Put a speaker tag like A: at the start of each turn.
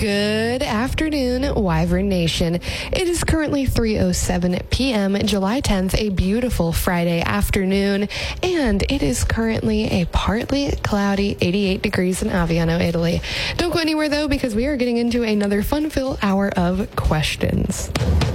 A: Good afternoon, Wyvern Nation. It is currently 3:07 p.m., July 10th, a beautiful Friday afternoon, and it is currently a partly cloudy 88 degrees in Aviano, Italy. Don't go anywhere, though, because we are getting into another fun-filled hour of questions.